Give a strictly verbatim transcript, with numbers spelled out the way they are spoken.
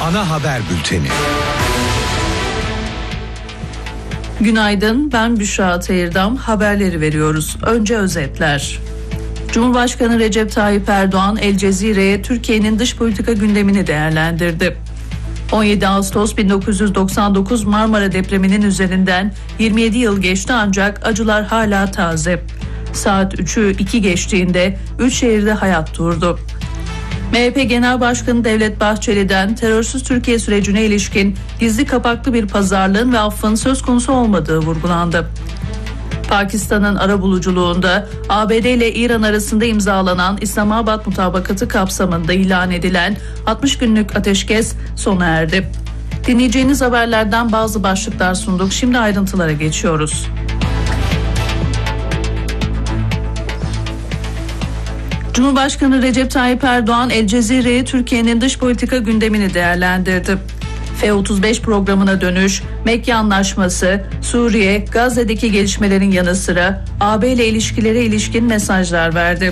Ana haber bülteni. Günaydın, ben Büşra Atayırdam. Haberleri veriyoruz. Önce özetler. Cumhurbaşkanı Recep Tayyip Erdoğan El Cezire'ye Türkiye'nin dış politika gündemini değerlendirdi. on yedi Ağustos bin dokuz yüz doksan dokuz Marmara depreminin üzerinden yirmi yedi yıl geçti ancak acılar hala taze. Saat üçü iki geçtiğinde üç şehirde hayat durdu. M H P Genel Başkanı Devlet Bahçeli'den terörsüz Türkiye sürecine ilişkin gizli kapaklı bir pazarlığın ve affın söz konusu olmadığı vurgulandı. Pakistan'ın arabuluculuğunda A B D ile İran arasında imzalanan İslamabad mutabakatı kapsamında ilan edilen altmış günlük ateşkes sona erdi. Dinleyeceğiniz haberlerden bazı başlıklar sunduk. Şimdi ayrıntılara geçiyoruz. Cumhurbaşkanı Recep Tayyip Erdoğan El Cezire'ye Türkiye'nin dış politika gündemini değerlendirdi. F otuz beş programına dönüş, Mekke Anlaşması, Suriye, Gazze'deki gelişmelerin yanı sıra A B ile ilişkilere ilişkin mesajlar verdi.